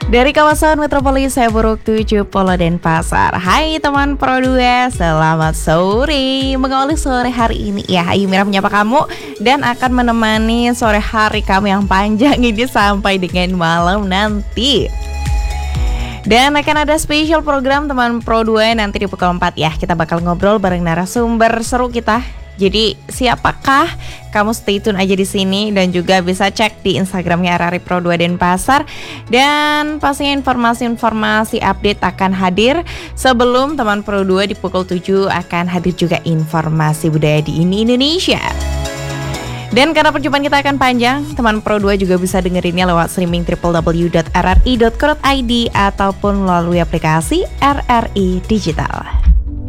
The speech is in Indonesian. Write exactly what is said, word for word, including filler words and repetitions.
Dari kawasan metropolis Seberuk tujuh Polo Denpasar. Hai teman Pro dua, selamat sore. Mengawali sore hari ini ya, Ayu Mira menyapa kamu dan akan menemani sore hari kamu yang panjang ini sampai dengan malam nanti. Dan akan ada spesial program teman Pro dua nanti di pukul empat ya. Kita bakal ngobrol bareng narasumber seru kita. Jadi siapakah? Kamu stay tune aja di sini dan juga bisa cek di Instagramnya R R I Pro dua Denpasar. Dan pastinya informasi-informasi update akan hadir sebelum teman Pro dua di pukul tujuh akan hadir juga informasi budaya di Ini Indonesia. Dan karena perjumpaan kita akan panjang, teman Pro dua juga bisa dengerinnya lewat streaming w w w dot r r i dot co dot i d ataupun melalui aplikasi R R I Digital.